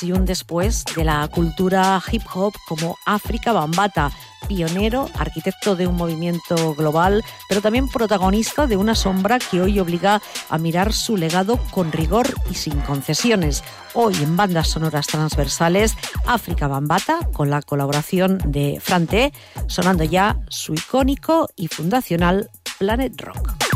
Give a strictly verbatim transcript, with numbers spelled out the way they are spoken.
y un después de la cultura hip hop como Afrika Bambaataa, pionero, arquitecto de un movimiento global, pero también protagonista de una sombra que hoy obliga a mirar su legado con rigor y sin concesiones. Hoy en Bandas Sonoras Transversales, Afrika Bambaataa, con la colaboración de Fran T, sonando ya su icónico y fundacional Planet Rock.